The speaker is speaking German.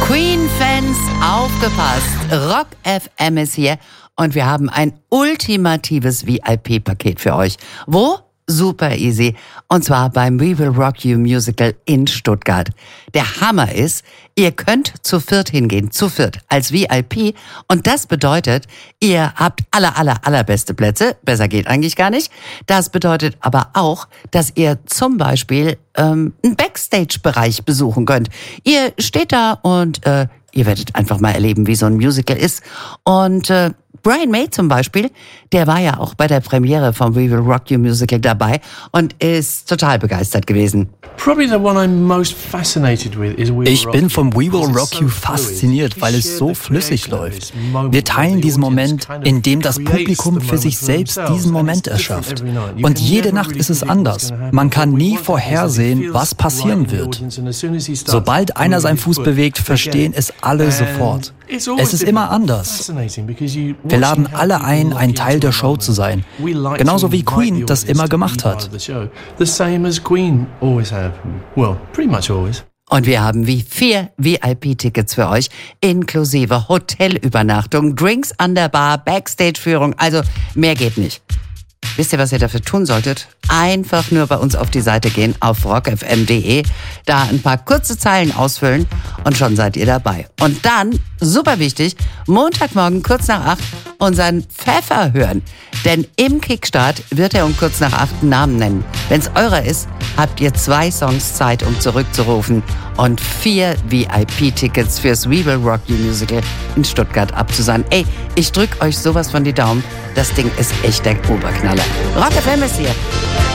Queen-Fans, aufgepasst! Rock FM ist hier und wir haben ein ultimatives VIP-Paket für euch. Wo? Super easy. Und zwar beim We Will Rock You Musical in Stuttgart. Der Hammer ist, ihr könnt zu viert hingehen, zu viert, als VIP. Und das bedeutet, ihr habt allerbeste Plätze. Besser geht eigentlich gar nicht. Das bedeutet aber auch, dass ihr zum Beispiel einen Backstage-Bereich besuchen könnt. Ihr steht da und ihr werdet einfach mal erleben, wie so ein Musical ist. Und Brian May zum Beispiel, der war ja auch bei der Premiere vom We Will Rock You Musical dabei und ist total begeistert gewesen. Ich bin vom We Will Rock You fasziniert, weil es so flüssig läuft. Wir teilen diesen Moment, in dem das Publikum für sich selbst diesen Moment erschafft. Und jede Nacht ist es anders. Man kann nie vorhersehen, was passieren wird. Sobald einer seinen Fuß bewegt, verstehen es alle sofort. Es ist immer anders. Wir laden alle ein, ein Teil der Show zu sein. Genauso wie Queen das immer gemacht hat. Und wir haben wie 4 VIP-Tickets für euch, inklusive Hotelübernachtung, Drinks an der Bar, Backstage-Führung, also mehr geht nicht. Wisst ihr, was ihr dafür tun solltet? Einfach nur bei uns auf die Seite gehen, auf rockfm.de, da ein paar kurze Zeilen ausfüllen und schon seid ihr dabei. Und dann, super wichtig, Montagmorgen kurz nach 8 unseren Pfeffer hören. Denn im Kickstart wird er um kurz nach 8 einen Namen nennen. Wenn's eurer ist, habt ihr 2 Songs Zeit, um zurückzurufen und 4 VIP-Tickets fürs We Will Rock You Musical in Stuttgart abzusagen. Ey, ich drück euch sowas von die Daumen. Das Ding ist echt der Oberknaller. Rock FM ist hier.